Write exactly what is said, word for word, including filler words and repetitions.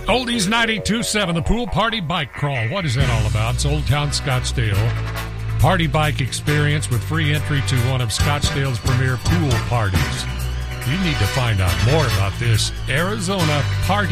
Oldies ninety-two point seven, the Pool Party Bike Crawl. What is that all about? It's Old Town Scottsdale. Party bike experience with free entry to one of Scottsdale's premier pool parties. You need to find out more about this Arizona Party